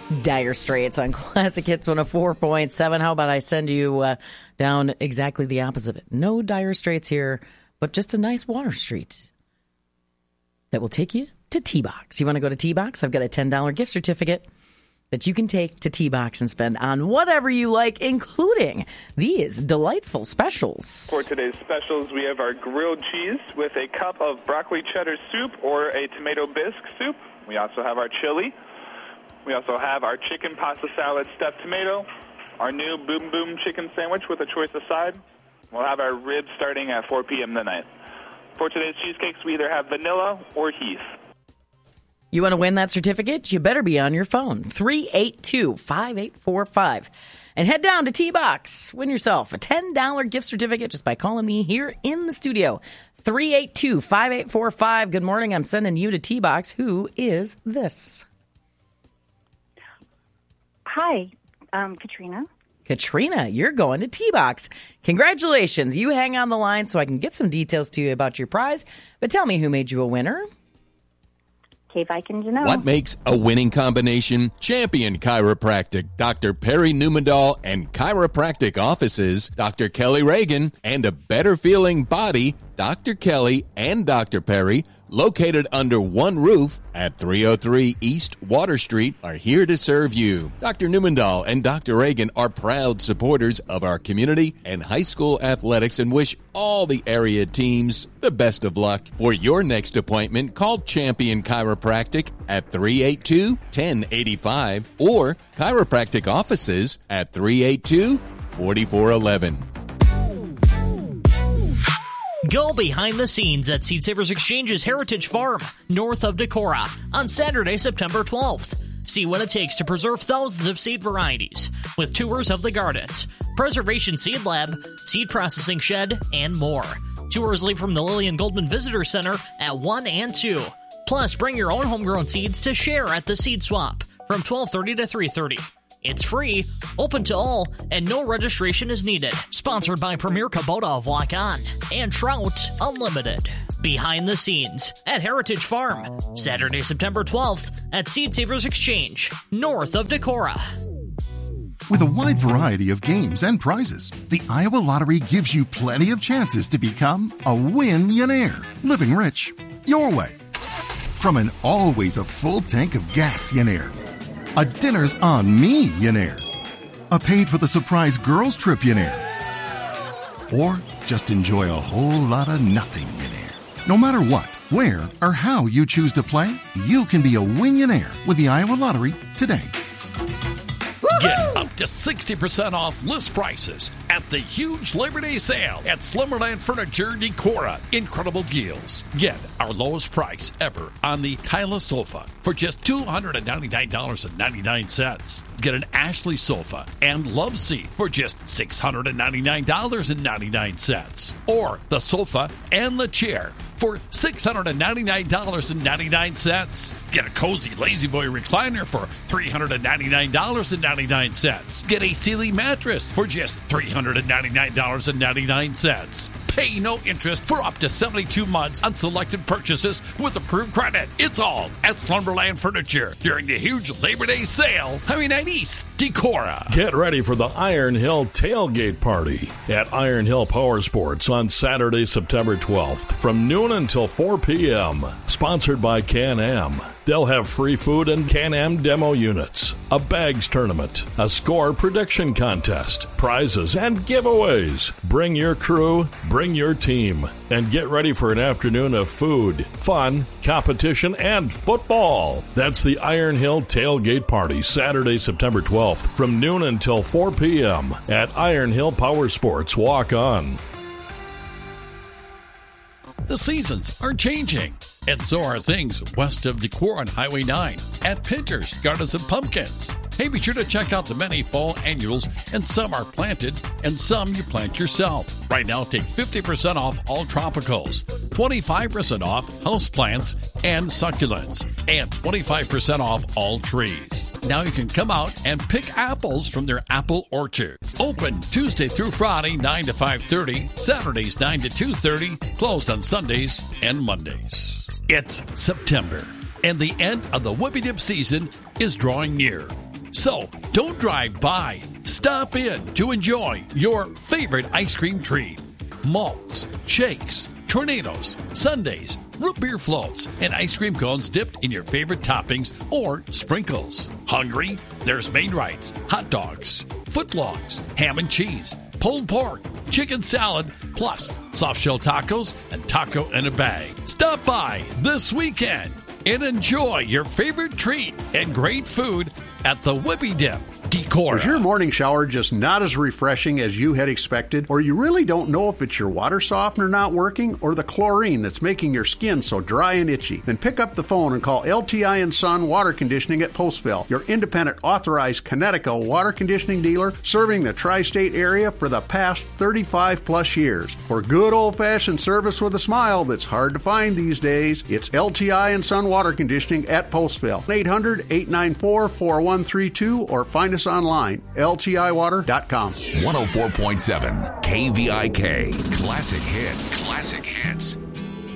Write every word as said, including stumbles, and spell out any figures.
Dire Straits on Classic Hits one oh four point seven. How about I send you uh, down exactly the opposite of it? No Dire Straits here, but just a nice water street that will take you to T-Box. You want to go to T-Box? I've got a ten dollars gift certificate that you can take to T-Box and spend on whatever you like, including these delightful specials. For today's specials, we have our grilled cheese with a cup of broccoli cheddar soup or a tomato bisque soup. We also have our chili. We also have our chicken pasta salad stuffed tomato, our new Boom Boom chicken sandwich with a choice of side. We'll have our ribs starting at four p.m. tonight. For today's cheesecakes, we either have vanilla or Heath. You want to win that certificate? You better be on your phone. three eight two, five eight four five. And head down to T-Box. Win yourself a ten dollars gift certificate just by calling me here in the studio. three eight two, five eight four five. Good morning. I'm sending you to T-Box. Who is this? Hi, um, Katrina. Katrina, you're going to T-Box. Congratulations. You hang on the line so I can get some details to you about your prize. But tell me who made you a winner. Kay Viking Janelle. What makes a winning combination? Champion Chiropractic, Doctor Perry Newmandahl, and chiropractic offices, Doctor Kelly Reagan, and a better feeling body, Doctor Kelly and Doctor Perry, located under one roof at three oh three East Water Street, are here to serve you. Doctor Newmandahl and Doctor Reagan are proud supporters of our community and high school athletics and wish all the area teams the best of luck. For your next appointment, call Champion Chiropractic at three eight two, one oh eight five or chiropractic offices at three eight two, four four one one. Go behind the scenes at Seed Savers Exchange's Heritage Farm, north of Decorah, on Saturday, September twelfth. See what it takes to preserve thousands of seed varieties, with tours of the gardens, Preservation Seed Lab, seed processing shed, and more. Tours leave from the Lillian Goldman Visitor Center at one and two. Plus, bring your own homegrown seeds to share at the Seed Swap from twelve thirty to three thirty. It's free, open to all, and no registration is needed. Sponsored by Premier Kubota of Walk On and Trout Unlimited. Behind the scenes at Heritage Farm, Saturday, September twelfth at Seed Savers Exchange, north of Decorah. With a wide variety of games and prizes, the Iowa Lottery gives you plenty of chances to become a win-yonaire, living rich your way. From an always a full tank of gas-yonaire, a dinner's on me-yonaire, a paid for the surprise girls trip-yonaire, or just enjoy a whole lot of nothing-yonaire. No matter what, where, or how you choose to play, you can be a win-yonaire with the Iowa Lottery today. Get up to sixty percent off list prices at the huge Labor Day sale at Slumberland Furniture Decorah. Incredible deals. Get our lowest price ever on the Kyla sofa for just two hundred ninety-nine dollars and ninety-nine cents. Get an Ashley sofa and love seat for just six hundred ninety-nine dollars and ninety-nine cents. Or the sofa and the chair for six hundred ninety-nine dollars and ninety-nine cents. Get a cozy Lazy Boy recliner for three hundred ninety-nine dollars and ninety-nine cents. Get a Sealy mattress for just three hundred ninety-nine dollars and ninety-nine cents. Pay no interest for up to seventy-two months on selected purchases with approved credit. It's all at Slumberland Furniture during the huge Labor Day sale. Highway nine East, Decorah. Get ready for the Iron Hill Tailgate Party at Iron Hill Power Sports on Saturday, September twelfth from noon until four p.m. Sponsored by Can-Am. They'll have free food and Can-Am demo units, a bags tournament, a score prediction contest, prizes, and giveaways. Bring your crew, bring your team, and get ready for an afternoon of food, fun, competition, and football. That's the Iron Hill Tailgate Party, Saturday, September twelfth, from noon until four p.m. at Iron Hill Power Sports. Walk on. The seasons are changing, and so are things west of Decorah on Highway nine at Pinter's Gardens and Pumpkins. Hey, be sure to check out the many fall annuals, and some are planted, and some you plant yourself. Right now, take fifty percent off all tropicals, twenty-five percent off houseplants and succulents, and twenty-five percent off all trees. Now you can come out and pick apples from their apple orchard. Open Tuesday through Friday, nine to five thirty, Saturdays, nine to two thirty, closed on Sundays and Mondays. It's September, and the end of the Whippy Dip season is drawing near. So don't drive by. Stop in to enjoy your favorite ice cream treat. Malts, shakes, tornadoes, sundaes, root beer floats, and ice cream cones dipped in your favorite toppings or sprinkles. Hungry? There's Maid-Rites, hot dogs, footlongs, ham and cheese, pulled pork, chicken salad, plus soft shell tacos and taco in a bag. Stop by this weekend and enjoy your favorite treat and great food at the Whippy Dip. Decorah. Is your morning shower just not as refreshing as you had expected? Or you really don't know if it's your water softener not working or the chlorine that's making your skin so dry and itchy? Then pick up the phone and call L T I and Son Water Conditioning at Postville, your independent authorized Connecticut water conditioning dealer serving the tri-state area for the past thirty-five plus years. For good old-fashioned service with a smile that's hard to find these days, it's L T I and Son Water Conditioning at Postville. eight hundred, eight nine four, four one three two or find us online, L T I water dot com. one oh four point seven K V I K. Classic Hits. Classic Hits.